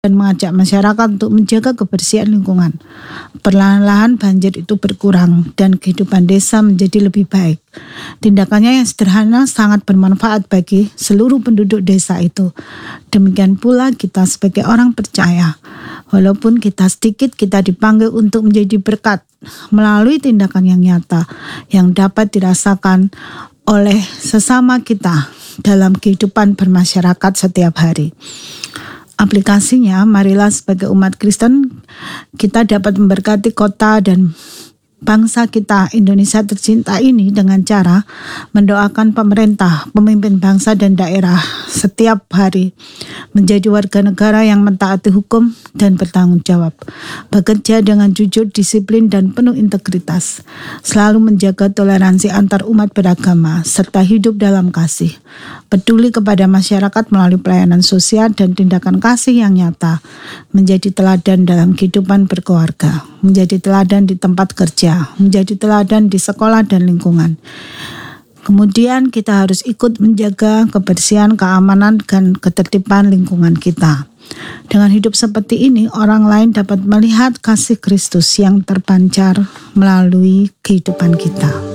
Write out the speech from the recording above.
dan mengajak masyarakat untuk menjaga kebersihan lingkungan. Perlahan-lahan banjir itu berkurang dan kehidupan desa menjadi lebih baik. Tindakannya yang sederhana sangat bermanfaat bagi seluruh penduduk desa itu. Demikian pula kita sebagai orang percaya. Walaupun kita sedikit, kita dipanggil untuk menjadi berkat melalui tindakan yang nyata yang dapat dirasakan oleh sesama kita dalam kehidupan bermasyarakat setiap hari. Aplikasinya, marilah sebagai umat Kristen kita dapat memberkati kota dan bangsa kita Indonesia tercinta ini dengan cara mendoakan pemerintah, pemimpin bangsa dan daerah setiap hari menjadi warga negara yang mentaati hukum dan bertanggung jawab, bekerja dengan jujur, disiplin dan penuh integritas, selalu menjaga toleransi antar umat beragama serta hidup dalam kasih, peduli kepada masyarakat melalui pelayanan sosial dan tindakan kasih yang nyata, menjadi teladan dalam kehidupan berkeluarga, menjadi teladan di tempat kerja, menjadi teladan di sekolah dan lingkungan. Kemudian kita harus ikut menjaga kebersihan, keamanan, dan ketertiban lingkungan kita. Dengan hidup seperti ini, orang lain dapat melihat kasih Kristus yang terpancar melalui kehidupan kita.